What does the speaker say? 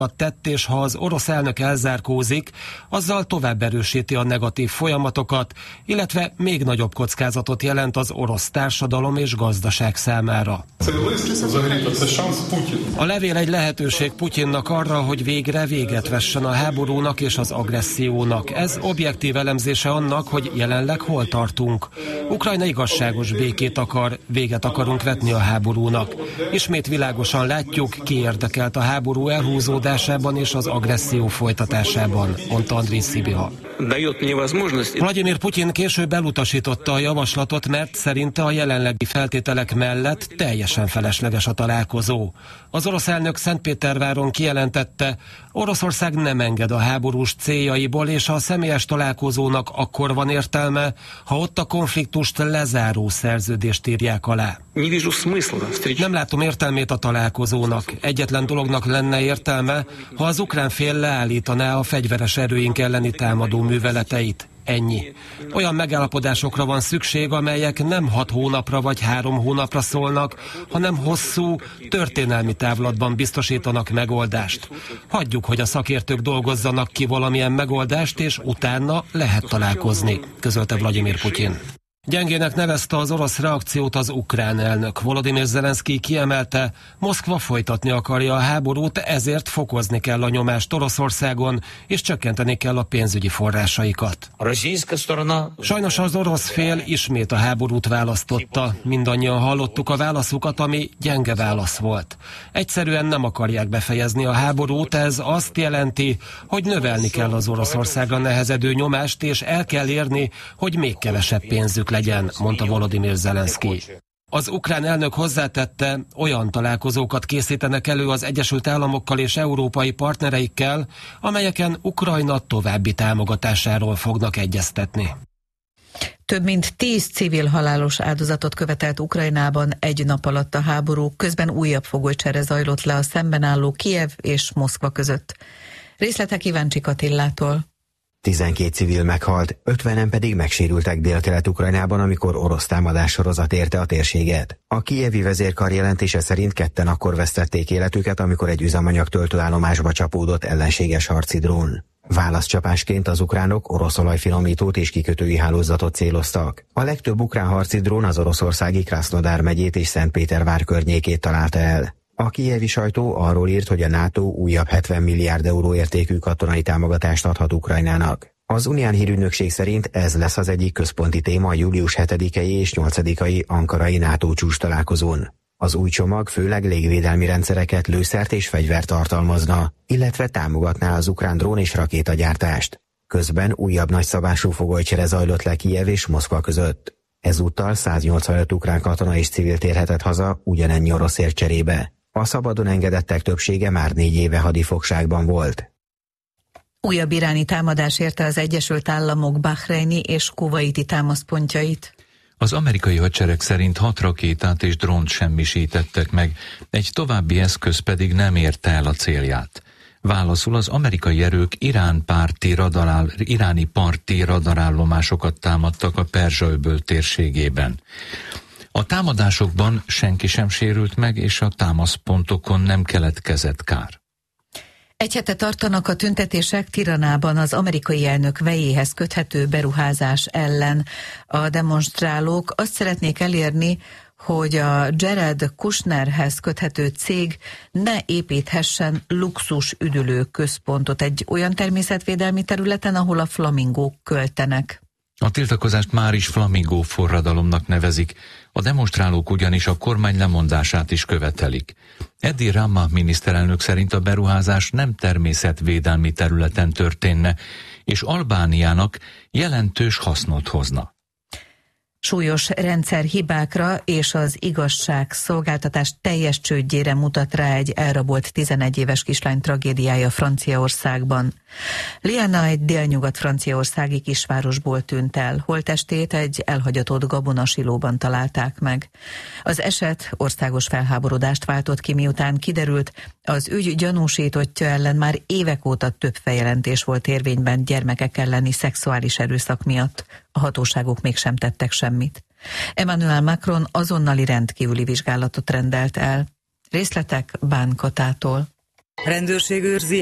tett, és ha az orosz elnök elzárkózik, azzal tovább erősíti a negatív folyamatokat, illetve még nagyobb kockázatot jelent az orosz társadalom és gazdaság számára. A levél egy lehetőség Putyinnak arra, hogy végre véget vessen a háborúnak és az agressziónak. Ez objektív elemzése annak, hogy jelenleg hol tartunk. Ukrajna igazságos békét akar, véget akarunk vetni a háborúnak. Ismét világosan látjuk, ki érdekelt a háború elhúzódásában és az agresszió folytatásában, mondta Andriy Sybiha. Vladimir Putyin később elutasította a javaslatot, mert szerinte a jelenlegi feltételek mellett teljesen felesleges a találkozó. Az orosz elnök Szentpéterváron kijelentette, Oroszország nem enged a háborús céljaiból, és a személyes találkozónak akkor van értelme, ha ott a konfliktust lezáró szerződést írják alá. Nem látom értelmét a találkozónak. Egyetlen dolognak lenne értelme, ha az ukrán fél leállítaná a fegyveres erőink elleni támadó műveleteit. Ennyi. Olyan megállapodásokra van szükség, amelyek nem 6 hónapra vagy 3 hónapra szólnak, hanem hosszú, történelmi távlatban biztosítanak megoldást. Hagyjuk, hogy a szakértők dolgozzanak ki valamilyen megoldást, és utána lehet találkozni, közölte Vladimir Putyin. Gyengének nevezte az orosz reakciót az ukrán elnök. Volodymyr Zelenszkij kiemelte, Moszkva folytatni akarja a háborút, ezért fokozni kell a nyomást Oroszországon, és csökkenteni kell a pénzügyi forrásaikat. Sajnos az orosz fél ismét a háborút választotta. Mindannyian hallottuk a válaszukat, ami gyenge válasz volt. Egyszerűen nem akarják befejezni a háborút, ez azt jelenti, hogy növelni kell az Oroszországra nehezedő nyomást, és el kell érni, hogy még kevesebb pénzük legyen, mondta Volodymyr Zelenszkij. Az ukrán elnök hozzátette, olyan találkozókat készítenek elő az Egyesült Államokkal és európai partnereikkel, amelyeken Ukrajna további támogatásáról fognak egyeztetni. Több mint 10 civil halálos áldozatot követelt Ukrajnában egy nap alatt a háború, közben újabb fogolycsere zajlott le a szemben álló Kijev és Moszkva között. Részletek Iváncsi Katillától. 12 civil meghalt, 50-en pedig megsérültek Délkelet-Ukrajnában, amikor orosz támadássorozat érte a térséget. A kijevi vezérkar jelentése szerint ketten akkor vesztették életüket, amikor egy üzemanyag töltőállomásba csapódott ellenséges harci drón. Válaszcsapásként az ukránok orosz olajfinomítót és kikötői hálózatot céloztak. A legtöbb ukrán harci drón az oroszországi Krasznodar megyét és Szentpétervár környékét találta el. A kijevi sajtó arról írt, hogy a NATO újabb 70 milliárd euró értékű katonai támogatást adhat Ukrajnának. Az Unián hírügynökség szerint ez lesz az egyik központi téma a július 7-i és 8-ai ankarai NATO csúcs találkozón. Az új csomag főleg légvédelmi rendszereket, lőszert és fegyvert tartalmazna, illetve támogatná az ukrán drón és rakétagyártást. Közben újabb nagyszabású fogolycsere zajlott le Kijev és Moszkva között. Ezúttal 185 ukrán katona és civil térhetett haza ugyanennyi oroszért cserébe. A szabadon engedettek többsége már 4 éve hadifogságban volt. Újabb iráni támadás érte az Egyesült Államok bahreini és kuvaiti támaszpontjait. Az amerikai hadsereg szerint 6 rakétát és drónt semmisítettek meg, egy további eszköz pedig nem érte el a célját. Válaszul az amerikai erők iráni parti radarállomásokat támadtak a Perzsa-öböl térségében. A támadásokban senki sem sérült meg, és a támaszpontokon nem keletkezett kár. Egy hete tartanak a tüntetések Tiranában az amerikai elnök vejéhez köthető beruházás ellen. A demonstrálók azt szeretnék elérni, hogy a Jared Kushnerhez köthető cég ne építhessen luxus üdülő központot egy olyan természetvédelmi területen, ahol a flamingók költenek. A tiltakozást már is flamingó forradalomnak nevezik, a demonstrálók ugyanis a kormány lemondását is követelik. Edi Rama miniszterelnök szerint a beruházás nem természetvédelmi területen történne, és Albániának jelentős hasznot hozna. Súlyos rendszerhibákra és az igazságszolgáltatás teljes csődjére mutat rá egy elrabolt 11 éves kislány tragédiája Franciaországban. Liana egy délnyugat-franciaországi kisvárosból tűnt el. Holttestét egy elhagyatott gabonasilóban találták meg. Az eset országos felháborodást váltott ki, miután kiderült, az ügy gyanúsítottja ellen már évek óta több feljelentés volt érvényben gyermekek elleni szexuális erőszak miatt. A hatóságok mégsem tettek semmit. Emmanuel Macron azonnali rendkívüli vizsgálatot rendelt el. Részletek Bán Katától. Rendőrség őrzi